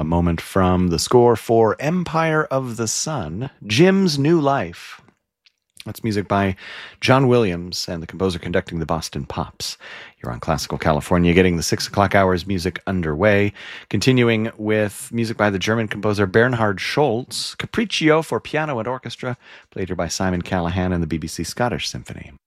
moment from the score for Empire of the Sun, Jim's New Life. That's music by John Williams and the composer conducting the Boston Pops. You're on Classical California, getting the 6 o'clock hours music underway. Continuing with music by the German composer Bernhard Scholz, Capriccio for piano and orchestra, played here by Simon Callahan and the BBC Scottish Symphony.